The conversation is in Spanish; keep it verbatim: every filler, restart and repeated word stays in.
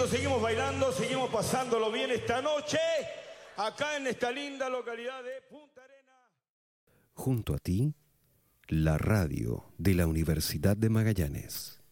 nosotros seguimos bailando, seguimos pasándolo bien esta noche, acá en esta linda localidad de Punta Arenas. Junto a ti, la radio de la Universidad de Magallanes.